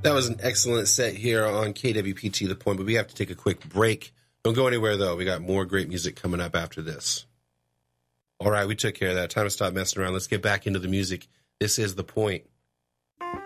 That was an excellent set here on KWPT The Point, but we have to take a quick break. Don't go anywhere, though. We got more great music coming up after this. All right, we took care of that. Time to stop messing around. Let's get back into the music. This is The Point.